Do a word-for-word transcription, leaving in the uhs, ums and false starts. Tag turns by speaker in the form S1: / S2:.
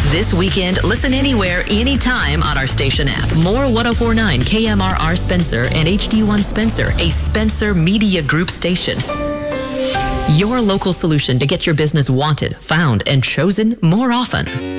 S1: This weekend, listen anywhere, anytime on our station app. More one oh four point nine K M R R Spencer and H D one Spencer, a Spencer Media Group station. Your local solution to get your business wanted, found, and chosen more often.